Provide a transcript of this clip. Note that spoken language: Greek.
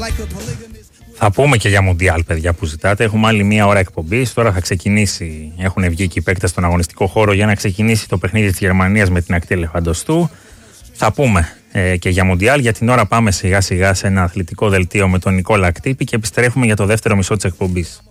Θα πούμε και για Μουντιάλ, παιδιά, που ζητάτε. Έχουμε άλλη μία ώρα εκπομπής. Τώρα θα ξεκινήσει. Έχουν βγει και οι παίκτες στον αγωνιστικό χώρο για να ξεκινήσει το παιχνίδι της Γερμανίας με την ακτή ελεφαντοστού. Θα πούμε και για Μουντιάλ. Για την ώρα πάμε σιγά σιγά σε ένα αθλητικό δελτίο με τον Νικόλα Κτύπη και επιστρέφουμε για το δεύτερο μισό της εκπομπής.